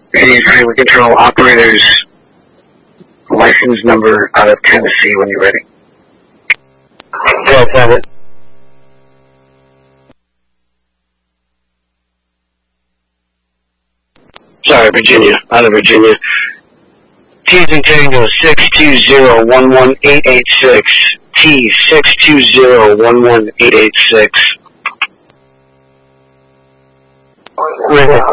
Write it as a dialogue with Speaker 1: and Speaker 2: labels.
Speaker 1: Any highway control operators license number out of Tennessee when you're ready.
Speaker 2: Yes, have it.
Speaker 1: Sorry, Virginia. Out of Virginia. T's and Tango 620-11886. T 620-11886.